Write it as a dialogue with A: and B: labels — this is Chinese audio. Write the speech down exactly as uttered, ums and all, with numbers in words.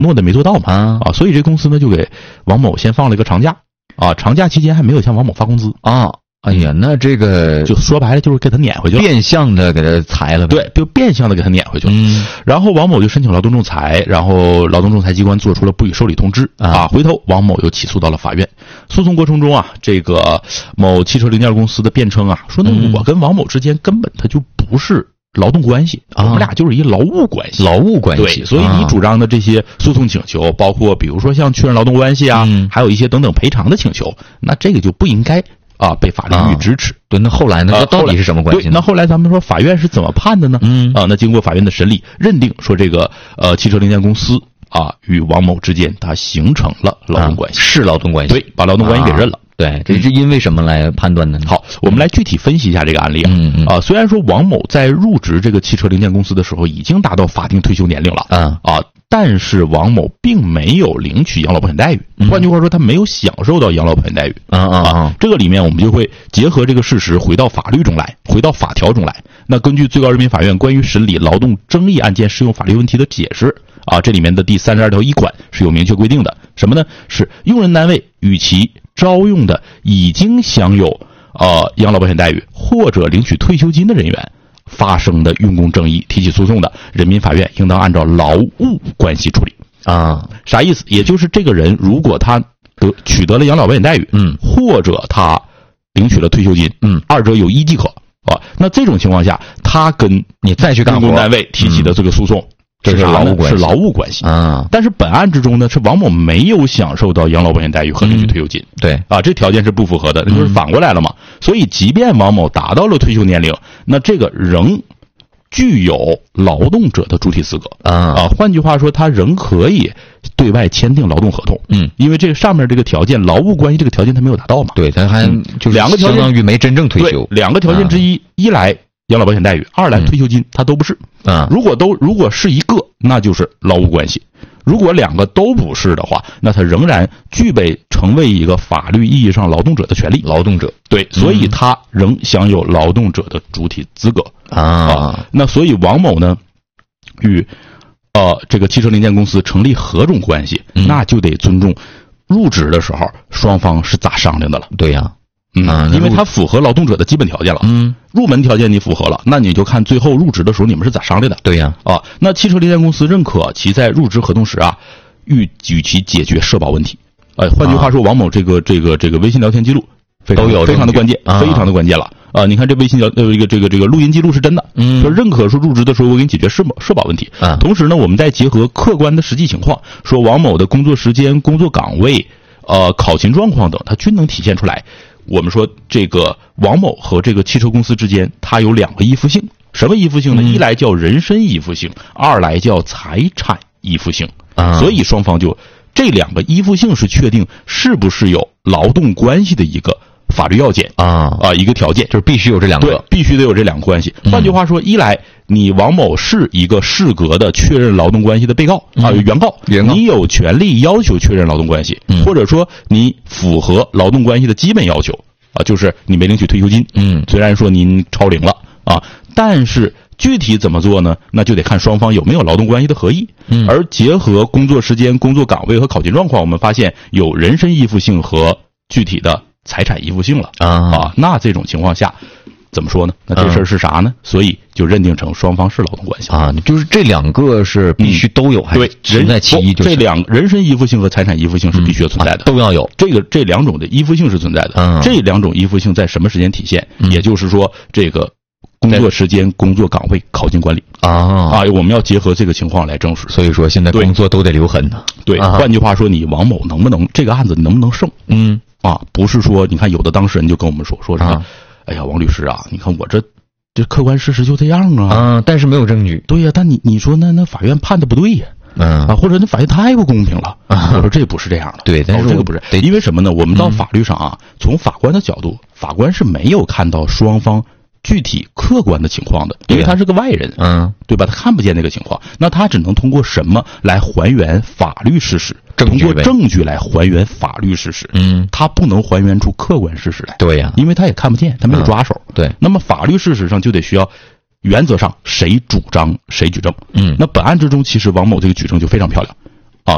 A: 诺的没做到嘛，啊，啊所以这公司呢就给王某先放了一个长假，啊，长假期间还没有向王某发工资
B: 啊。哎呀，那这个
A: 就说白了就是给他撵回去了，
B: 变相的给他裁了呗。
A: 对，就变相的给他撵回去了。
B: 嗯，
A: 然后王某就申请劳动仲裁，然后劳动仲裁机关做出了不予受理通知啊。啊回头王某又起诉到了法院。诉讼过程中啊，这个某汽车零件公司的辩称啊，说那我跟王某之间根本他就不是劳动关系，
B: 啊、
A: 我们俩就是一劳务关系。
B: 劳务关系。
A: 对，所以你主张的这些诉讼请求，啊、包括比如说像确认劳动关系啊，嗯、还有一些等等赔偿的请求，那这个就不应该。啊，被法律予以支持。
B: 啊、对，那后来呢？这到底是什么关系呢？
A: 对，那后来咱们说法院是怎么判的呢？
B: 嗯，
A: 啊，那经过法院的审理，认定说这个呃汽车零件公司啊与王某之间它形成了劳动关系，
B: 啊、是劳动关系。
A: 对，把劳动关系给认了。
B: 啊、对，这是因为什么来判断的呢？
A: 好，我们来具体分析一下这个案例啊。
B: 嗯嗯。
A: 啊，虽然说王某在入职这个汽车零件公司的时候已经达到法定退休年龄了，
B: 啊
A: 啊。但是王某并没有领取养老保险待遇，换句话说，他没有享受到养老保险待遇。
B: 啊啊啊！
A: 这个里面我们就会结合这个事实，回到法律中来，回到法条中来。那根据最高人民法院关于审理劳动争议案件适用法律问题的解释啊，这里面的第三十二条一款是有明确规定的，什么呢？是用人单位与其招用的已经享有呃养老保险待遇或者领取退休金的人员。发生的用工争议提起诉讼的，人民法院应当按照劳务关系处理
B: 啊。
A: 啥意思？也就是这个人如果他得取得了养老保险待遇，
B: 嗯，
A: 或者他领取了退休金，
B: 嗯，
A: 二者有一即可啊。那这种情况下，他跟
B: 你再去干活
A: 用工单位提起的这个诉讼。嗯
B: 这是劳务关系，
A: 是劳务关系
B: 啊。
A: 但是本案之中呢，是王某没有享受到养老保险待遇和领取退休金。
B: 嗯、对
A: 啊，这条件是不符合的，那就是反过来了嘛。嗯、所以，即便王某达到了退休年龄，那这个仍具有劳动者的主体资格
B: 啊。
A: 啊，换句话说，他仍可以对外签订劳动合同。
B: 嗯，
A: 因为这个上面这个条件，劳务关系这个条件他没有达到嘛。
B: 对，他还就是
A: 两个条件
B: 相当于没真正退休。
A: 两个条件之一，啊、一来。养老保险待遇，二来退休金，它都不是。
B: 啊，
A: 如果都如果是一个，那就是劳务关系；如果两个都不是的话，那他仍然具备成为一个法律意义上劳动者的权利。
B: 劳动者，
A: 对，所以他仍享有劳动者的主体资格
B: 啊。
A: 啊，那所以王某呢，与呃这个汽车零件公司成立何种关系，
B: 嗯、
A: 那就得尊重入职的时候双方是咋商量的了。
B: 对呀、啊。
A: 嗯，
B: 啊、
A: 因为他符合劳动者的基本条件了。
B: 嗯，
A: 入门条件你符合了，那你就看最后入职的时候你们是咋商量的。
B: 对呀、
A: 啊，啊，那汽车零件公司认可其在入职合同时啊，欲与其解决社保问题。呃，换句话说，啊、王某这个这个这个微信聊天记录非常
B: 都有
A: 非常的关键，
B: 啊、
A: 非常的关键了。啊，你看这微信聊呃一个这个这个录音记录是真的，
B: 嗯，
A: 说认可说入职的时候我给你解决社保社保问题。
B: 啊，
A: 同时呢，我们再结合客观的实际情况，说王某的工作时间、工作岗位、呃考勤状况等，它均能体现出来。我们说这个王某和这个汽车公司之间，它有两个依附性。什么依附性呢？
B: 嗯、
A: 一来叫人身依附性，二来叫财产依附性。
B: 啊，
A: 所以双方就这两个依附性是确定是不是有劳动关系的一个法律要件
B: 啊
A: 啊一个条件，
B: 就是必须有这两个，
A: 对，必须得有这两个关系。
B: 嗯、
A: 换句话说，一来你王某是一个适格的确认劳动关系的被告啊、
B: 嗯、
A: 原告，
B: 原告
A: 你有权利要求确认劳动关系，
B: 嗯、
A: 或者说你符合劳动关系的基本要求。啊，就是你没领取退休金，
B: 嗯，
A: 虽然说您超龄了啊，但是具体怎么做呢？那就得看双方有没有劳动关系的合意。
B: 嗯，
A: 而结合工作时间、工作岗位和考勤状况，我们发现有人身依附性和具体的财产依附性了
B: 啊
A: 啊。那这种情况下，怎么说呢？那这事儿是啥呢？嗯、所以就认定成双方是劳动关系
B: 啊。就是这两个是必须都有，还是存在其一？就是
A: 这两人身依附性和财产依附性是必须存在的，
B: 嗯啊、都要有。
A: 这个这两种的依附性是存在的。
B: 嗯，
A: 这两种依附性在什么时间体现？
B: 嗯、
A: 也就是说，这个工作时间、工作岗位、考勤管理
B: 啊
A: 啊，我们要结合这个情况来证实。
B: 所以说，现在工作都得留痕呢。
A: 对，
B: 啊、
A: 换句话说，你王某能不能这个案子能不能胜？
B: 嗯
A: 啊，不是说你看有的当事人就跟我们说说什么，啊、哎呀，王律师啊，你看我这。这客观事实就这样啊，
B: 啊，但是没有证据。
A: 对呀、啊，但你你说那那法院判的不对呀，
B: 嗯
A: 啊，或者那法院太不公平了。
B: 啊、
A: 我说这不是这样的，
B: 对，但是、
A: 哦、这个不是，因为什么呢？我们到法律上啊，
B: 嗯、
A: 从法官的角度，法官是没有看到双方具体客观的情况的，因为他是个外人，
B: 嗯，
A: 对吧？他看不见那个情况，那他只能通过什么来还原法律事实？
B: 证据
A: 通过证据来还原法律事实。
B: 嗯，
A: 他不能还原出客观事实来。
B: 对呀、啊，
A: 因为他也看不见，他没有抓手。
B: 嗯、对，
A: 那么法律事实上就得需要。原则上谁主张谁举证。
B: 嗯，
A: 那本案之中，其实王某这个举证就非常漂亮。